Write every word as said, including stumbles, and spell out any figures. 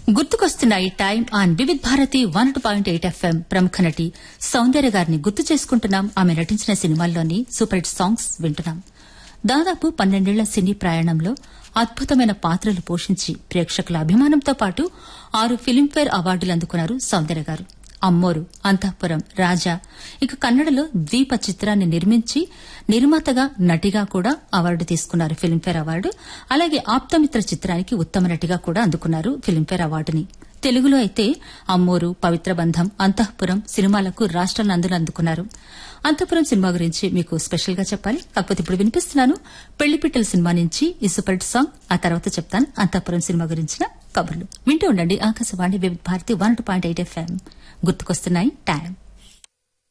గుర్తుకొస్తున్నాయి time on Vividh Bharati one two point eight FM. ప్రముఖ నటి సౌందర్య గారిని గుర్తు చేసుకుంటున్నాం. ఆమె నటించిన సినిమాల్లోని సూపర్ హిట్ సాంగ్స్ వింటున్నాం. దాదాపు పన్నెండేళ్ల సినీ ప్రయాణంలో అద్భుతమైన పాత్రలు పోషించి ప్రేక్షకుల అభిమానంతో పాటు ఆరు ఫిల్మ్ఫేర్ అవార్డులు అందుకున్నారు సౌందర్య గారు. అమ్మోరు, అంతఃపురం, రాజా, ఇక కన్నడలో ద్వీప చిత్రాన్ని నిర్మించి నిర్మాతగా, నటిగా కూడా అవార్డు తీసుకున్నారు, ఫిల్మ్ఫేర్ అవార్డు. అలాగే ఆప్తమిత్ర చిత్రానికి ఉత్తమ నటిగా కూడా అందుకున్నారు ఫిల్మ్ఫేర్ అవార్డుని. తెలుగులో అయితే అమ్మోరు, పవిత్ర బంధం, అంతఃపురం సినిమాలకు రాష్ట్ర నందులు అందుకున్నారు. అంతఃపురం సినిమా గురించి మీకు స్పెషల్ గా చెప్పాలి, కాకపోతే ఇప్పుడు వినిపిస్తున్నాను. పెళ్లిపిట్టల సినిమా నుంచి ఈ సూపర్ హిట్ సాంగ్. ఆ తర్వాత చెప్తాను అంతఃపురం సినిమా గురించిన కబుర్లు. వింటూ ఉండండి ఆకాశవాణి వివిధ Bharati one two point eight FM. గుర్తుకొస్తున్నాయి టైం.